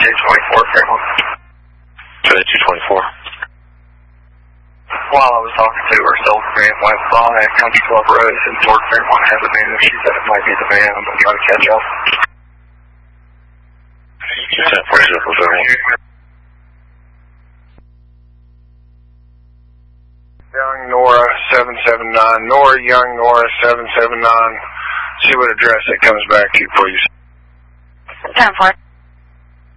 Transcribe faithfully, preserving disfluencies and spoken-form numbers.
two twenty-four, Fairmont. two twenty-four. While I was talking to her, Silver Van went by at Country Club Road and Fort Fairmont has a van. She said it might be the van. I'm going to try to catch up. ten forty for Fairmont. Young Nora seven seven nine. Nora Young Nora seven seven nine. See what address it comes back to, please. ten four.